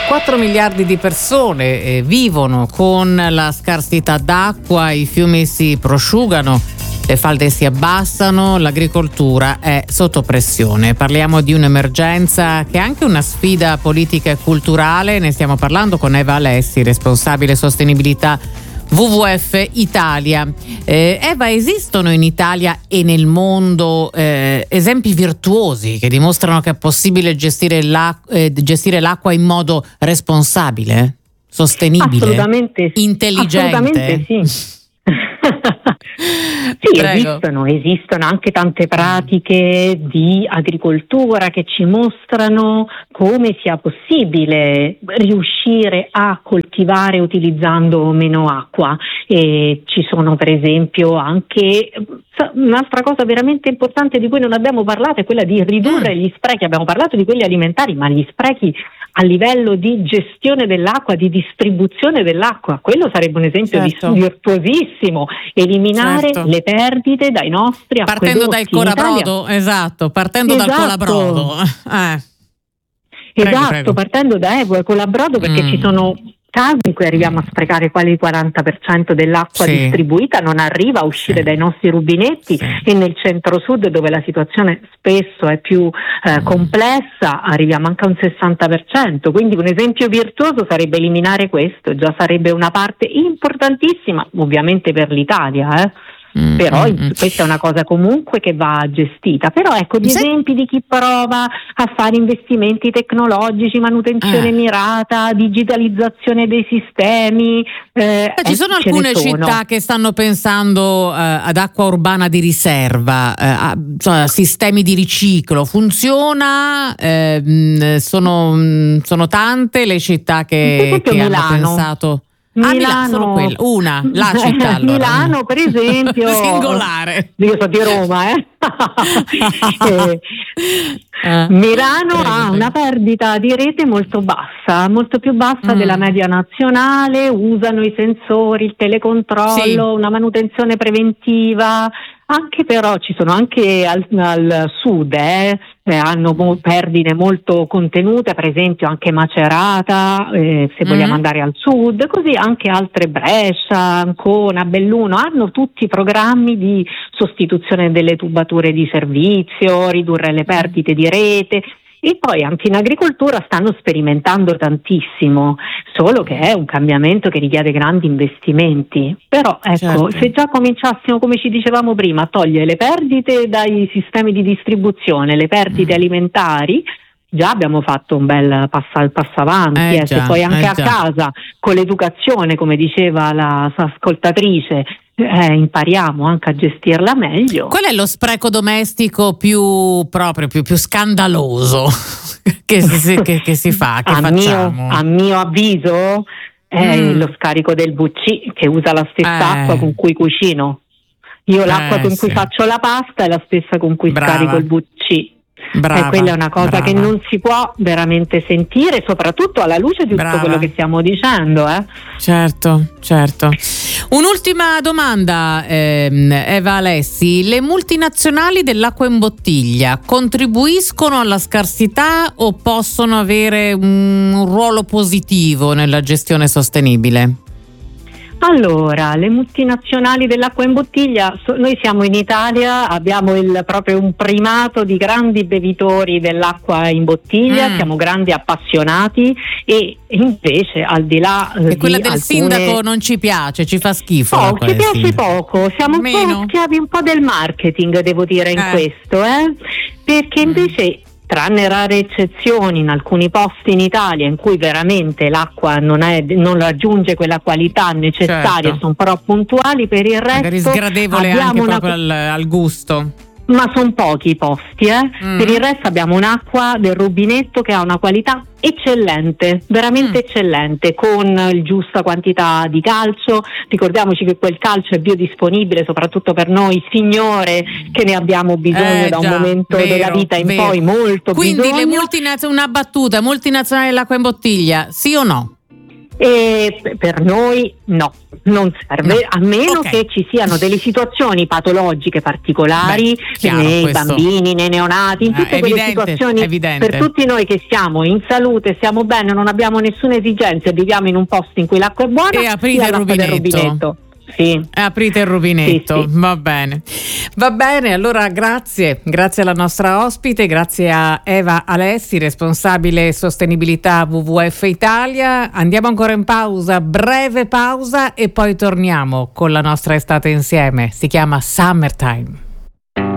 4 miliardi di persone vivono con la scarsità d'acqua, i fiumi si prosciugano, le falde si abbassano, l'agricoltura è sotto pressione. Parliamo di un'emergenza che è anche una sfida politica e culturale. Ne stiamo parlando con Eva Alessi, responsabile sostenibilità WWF Italia. Eva, esistono in Italia e nel mondo esempi virtuosi che dimostrano che è possibile gestire l'acqua in modo responsabile, sostenibile, assolutamente, intelligente? Assolutamente sì. Sì, esistono anche tante pratiche di agricoltura che ci mostrano come sia possibile riuscire a coltivare utilizzando meno acqua. E ci sono per esempio anche un'altra cosa veramente importante di cui non abbiamo parlato, è quella di ridurre gli sprechi. Abbiamo parlato di quelli alimentari, ma gli sprechi a livello di gestione dell'acqua, di distribuzione dell'acqua, quello sarebbe un esempio virtuosissimo, eliminare le perdite dai nostri acquedotti. Partendo dal colabrodo, dal colabrodo. Prego. Partendo da colabrodo, perché ci sono casi in cui arriviamo a sprecare quasi il 40% dell'acqua distribuita, non arriva a uscire dai nostri rubinetti, e nel centro-sud, dove la situazione spesso è più complessa, arriviamo anche a un 60%. Quindi un esempio virtuoso sarebbe eliminare questo, già sarebbe una parte importantissima ovviamente per l'Italia, però questa è una cosa comunque che va gestita. Però ecco, gli esempi di chi prova a fare investimenti tecnologici, manutenzione mirata, digitalizzazione dei sistemi, ci sono alcune città che stanno pensando ad acqua urbana di riserva, a sistemi di riciclo. Funziona? Sono tante le città che hanno pensato. Milano, la città allora. Milano per esempio singolare, io sono di Roma Milano ha una perdita di rete molto bassa, molto più bassa della media nazionale. Usano i sensori, il telecontrollo, una manutenzione preventiva. Anche però ci sono anche al sud hanno perdite molto contenute, per esempio anche Macerata, se vogliamo andare al sud, così anche altre, Brescia, Ancona, Belluno, hanno tutti programmi di sostituzione delle tubature di servizio, ridurre le perdite di rete. E poi anche in agricoltura stanno sperimentando tantissimo, solo che è un cambiamento che richiede grandi investimenti. Però ecco, se già cominciassimo, come ci dicevamo prima, a togliere le perdite dai sistemi di distribuzione, le perdite alimentari, già abbiamo fatto un bel passo avanti. Se poi anche a casa con l'educazione, come diceva la ascoltatrice, impariamo anche a gestirla meglio. Qual è lo spreco domestico più scandaloso che si fa? Che facciamo? A mio avviso è lo scarico del WC, che usa la stessa acqua con cui cucino. Io l'acqua con cui faccio la pasta è la stessa con cui scarico il WC. Quella è una cosa che non si può veramente sentire, soprattutto alla luce di tutto quello che stiamo dicendo. Certo. Un'ultima domanda, Eva Alessi: le multinazionali dell'acqua in bottiglia contribuiscono alla scarsità o possono avere un ruolo positivo nella gestione sostenibile? Allora, le multinazionali dell'acqua in bottiglia, noi siamo in Italia, abbiamo proprio un primato di grandi bevitori dell'acqua in bottiglia, siamo grandi appassionati, e invece al di là e quella del sindaco non ci piace, ci fa schifo. Ci piace poco, siamo un po' schiavi un po' del marketing, devo dire, in questo, perché invece, tranne rare eccezioni in alcuni posti in Italia in cui veramente l'acqua non raggiunge quella qualità necessaria, sono però puntuali, per il resto magari sgradevole anche proprio al gusto. Ma sono pochi i posti, Per il resto abbiamo un'acqua del rubinetto che ha una qualità eccellente, veramente eccellente, con il giusta quantità di calcio. Ricordiamoci che quel calcio è biodisponibile, soprattutto per noi signore che ne abbiamo bisogno da un momento della vita in poi molto. Quindi bisogno. Una battuta, multinazionali dell'acqua in bottiglia, sì o no? E per noi no, non serve, a meno che ci siano delle situazioni patologiche particolari nei bambini, nei neonati, in tutte quelle situazioni. Per tutti noi che siamo in salute, stiamo bene, non abbiamo nessuna esigenza e viviamo in un posto in cui l'acqua è buona, e aprite il rubinetto. Sì. Aprite il rubinetto, sì. Va bene, allora grazie alla nostra ospite, grazie a Eva Alessi, responsabile sostenibilità WWF Italia. Andiamo ancora in pausa, breve pausa, e poi torniamo con la nostra estate insieme, si chiama Summertime.